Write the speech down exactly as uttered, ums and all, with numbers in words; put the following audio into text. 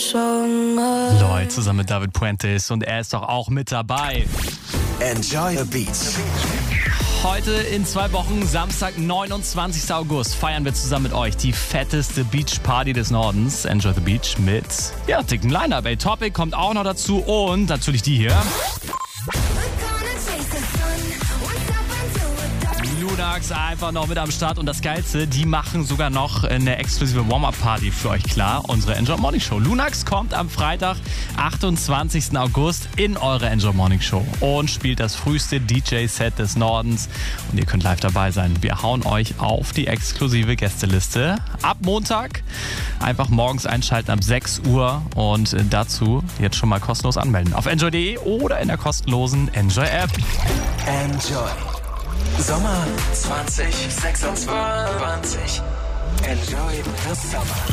Lloyd zusammen mit David Puentes und er ist doch auch mit dabei. Enjoy the Beats. Heute in zwei Wochen, Samstag, neunundzwanzigsten August, feiern wir zusammen mit euch die fetteste Beachparty des Nordens. Enjoy the Beach mit, ja, dicken Line-Up. Ey, Topic kommt auch noch dazu und natürlich die hier. Lunax einfach noch mit am Start und das Geilste, die machen sogar noch eine exklusive Warm-Up-Party für euch klar, unsere Enjoy Morning Show. Lunax kommt am Freitag, achtundzwanzigsten August in eure Enjoy Morning Show und spielt das früheste D J-Set des Nordens und ihr könnt live dabei sein. Wir hauen euch auf die exklusive Gästeliste ab Montag. Einfach morgens einschalten ab sechs Uhr und dazu jetzt schon mal kostenlos anmelden auf enjoy punkt de oder in der kostenlosen Enjoy-App. Enjoy. Sommer zwanzig sechsundzwanzig. Enjoy the summer.